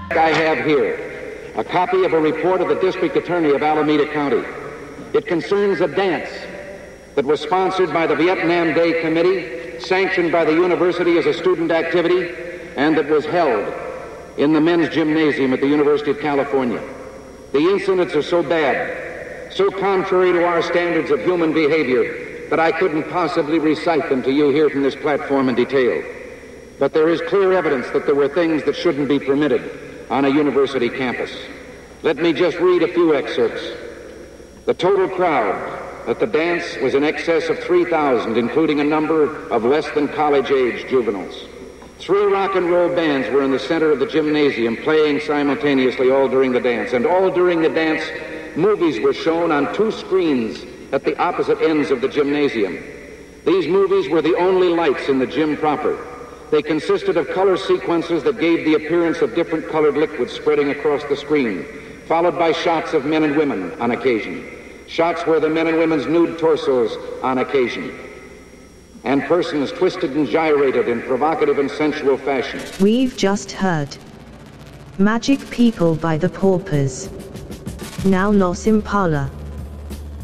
I have here a copy of a report of the District Attorney of Alameda County. It concerns a dance that was sponsored by the Vietnam Day Committee, sanctioned by the university as a student activity, and that was held in the men's gymnasium at the University of California. The incidents are so bad, so contrary to our standards of human behavior, that I couldn't possibly recite them to you here from this platform in detail. But there is clear evidence that there were things that shouldn't be permitted on a university campus. Let me just read a few excerpts. The total crowd at the dance was in excess of 3,000, including a number of less than college-age juveniles. 3 rock and roll bands were in the center of the gymnasium, playing simultaneously all during the dance. And all during the dance, movies were shown on 2 screens at the opposite ends of the gymnasium. These movies were the only lights in the gym proper. They consisted of color sequences that gave the appearance of different colored liquids spreading across the screen, followed by shots of men and women on occasion, shots where the men and women's nude torsos on occasion, and persons twisted and gyrated in provocative and sensual fashion. We've just heard Magic People by the Paupers. Now Los Impala.